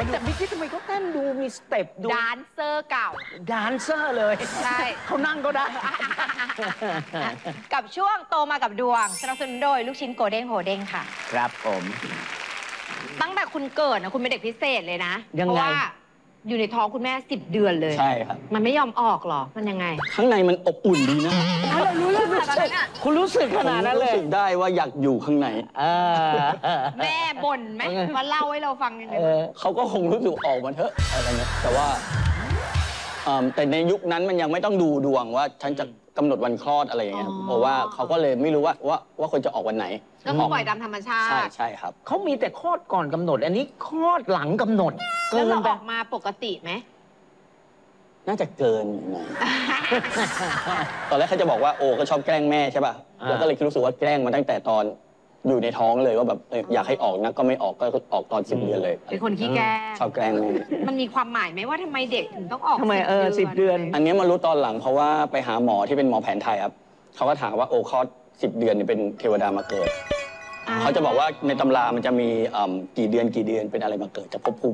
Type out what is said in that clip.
แต่ไม่คิดทำไมเขาเต้นดูมีสเต็ปดูดานเซอร์เก่าแดนเซอร์เลยใช่เขานั่งก็ได้กับช่วงโตมากับดวงสนับสนุนโดยลูกชิ้นโกเด้งโฮเด้งค่ะครับผมตั้งแต่คุณเกิดนะคุณเป็นเด็กพิเศษเลยนะยังไงเพราะว่าอยู่ในท้องคุณแม่10 เดือนเลยใช่ครับมันไม่ยอมออกหรอ มันยังไงข้างในมันอบอุ่นดีนะเรารู้เรื่องขนาดนั้นอะคุณรู้สึกขนาดนั้นเลรู้ยสึกได้ว่าอยากอยู่ข้างในเออแม่บ่นไหมมาเล่าให้เราฟังยังไงเออเขาก็คงรู้สึกออกมาเถอะอะไรเงี้ยแต่ว่าแต่ในยุคนั้นมันยังไม่ต้องดูดวงว่าฉันจะกำหนดวันคลอดอะไรอย่างเงี้ยเพราะว่าเขาก็เลยไม่รู้ว่าคนจะออกวันไหนก็คือปล่อยตามธรรมชาใช่ติใช่ครับเขามีแต่คลอดก่อนกำหนด อันนี้คลอดหลังกำหนดแล้วเราไปออกมาปกติไหมน่าจะเกินหน่อยตอนแรกเขาจะบอกว่าโอ้ก็ชอบแกล้งแม่ใช่ป่ะแล้วก็เลยรู้สึกว่าแกล้งมาตั้งแต่ตอนอยู่ในท้องเลยว่าแบบอยากให้ออกนะก็ไม่ออกก็ออกตอน10 เดือนเลยเป็นคนขี้แกล้งชอบแกล้งแม่มันมีความหมายไหมว่าทำไมเด็กถึงต้องออกทำไม10 เดือนอันนี้มารู้ตอนหลังเพราะว่าไปหาหมอที่เป็นหมอแผนไทยครับเขาก็ถามว่าโอ้คลอด10 เดือนเนี่ยเป็นเทวดามาเกิด เขาจะบอกว่าในตำรามันจะมีกี่เดือนเป็นอะไรมาเกิดจากภพภูมิ